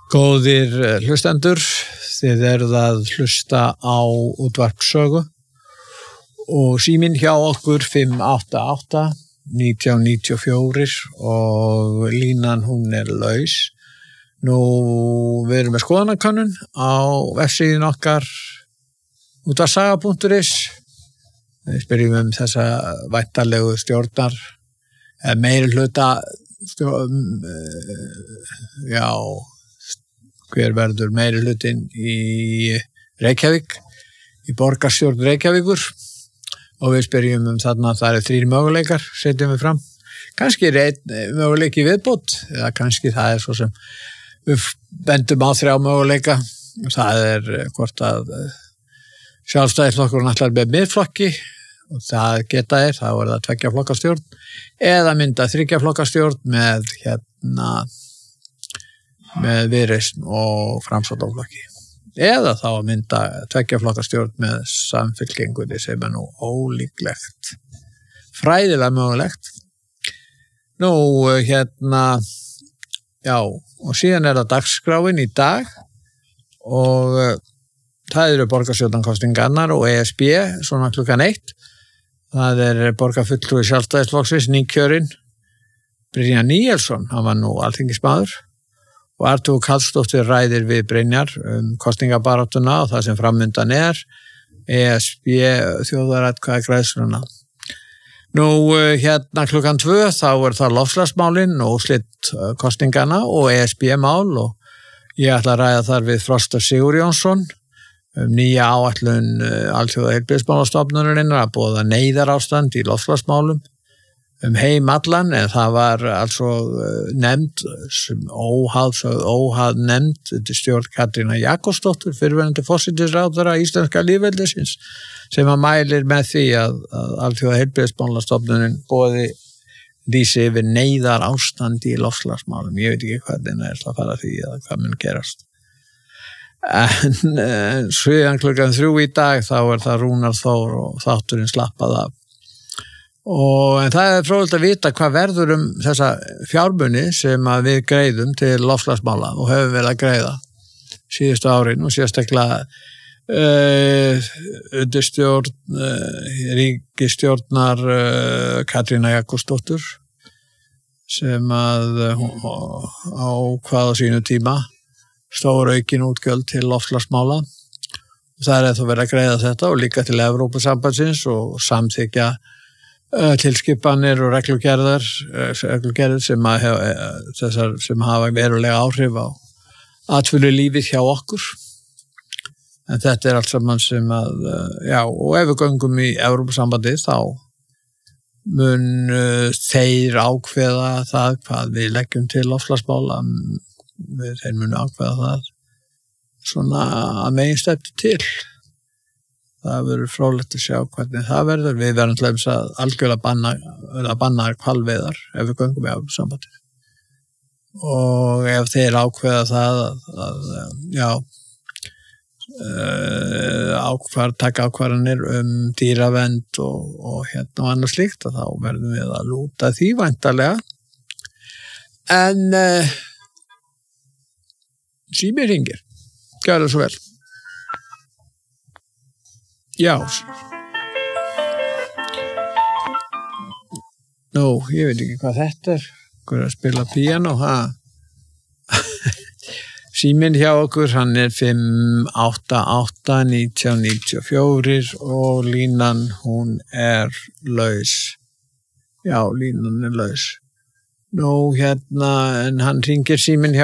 Góðir hlustendur, þið eruð að hlusta á útvarpssögu og síminn hjá okkur 588-1994 og línan hún laus. Nú við erum með skoðanakönnun á vefsíðin okkar útvarpssaga.is. Við spyrjum þessa væntanlegu stjórnar meirihluta hver verður meirihlutinn í Reykjavík, í borgarstjórn Reykjavíkur og við spyrjum þarna að það eru 3 möguleikar, setjum við fram. Kannski einn möguleiki viðbót eða kannski það svo sem við bendum á 3 möguleika. Það hvort að Sjálfstæðisflokkurinn ætlar með miðflokki og það geta þá það 2 flokkastjórn eða mynda 3 flokkastjórn með Viðreisn og Framsóknarflokki eða þá að mynda 2 flokkastjórn með Samfylkingunni sem nú ólíklegt, fræðilega mögulegt. Nú og síðan það dagskráin í dag og það eru borgarstjórnarkosningarnar og ESB svona klukkan 1. Það borgarfulltrúi Sjálfstæðisflokksins nýkjörinn Brynjar Níelsson, hann var nú alþingismaður og Artúr Karlsdóttir ræðir við Brynjar kosningabaráttuna og það sem framundan ESB þjóðaratkvæðagreiðsluna. Nú klukkan 2 þá það loftslagsmálin og úrslit kosninganna og ESB-mál og ég ætla að ræða þar við Frosta Sigurjónsson nýja áætlun Alþjóðaheilbrigðismálastofnunarinnar að boða neyðarástand í loftslagsmálum heim allan, en það var altså nefnd sem óháð nefnd til stjórn Katrínar Jakobsdóttur, fyrrverandi forsætisráðherra íslenska lýðveldisins, sem að mælir með því að Alþjóðaheilbrigðismálastofnunin boði lýsi yfir neyðarástand í loftslagsmálum. Ég veit ekki hvernig það að fara því eða hvað mun gerast. En síðan klukkan 3 í dag þá það Rúnar Þór og þátturinn slappað af. En það fróðilegt að vita hvað verður þessa fjármuni sem að við greiðum til loftslagsmála og höfum verið að greiða síðustu árin og sérstaklega undirstjórn ríkisstjórnar Katrínar Jakobsdóttur sem að ákvað á sínu tíma stór aukin útgjöld til loftslagsmála. Það þá verið að greiða þetta og líka til Evrópusambandsins og samþykkja tilskipanir og reglugerðir sem hafa verulega áhrif á atvinnulífið hjá okkur. En þetta allt saman sem að, og ef við göngum í Evrópusambandið þá mun þeir ákveða það hvað við leggjum til loftslagsmála. Þeir munu ákveða það svona að meginstefnu til. Það verður fróðlegt að sjá hvernig það verður. Við verðum til að algjörlega banna hvalveiðar ef við göngum í Evrópusambandið. Og ef þeir ákveða það taka ákvarðanir dýravernd og annað slíkt, þá verðum við að lúta því væntanlega. En síminn hringir. Gjörðu svo vel. Nú, ég veit ekki hvað þetta hver að spila píanó, Síminn hjá okkur, hann 588-1994 og línan, hún laus. Já, línan laus. Nú, en hann hringir síminn hjá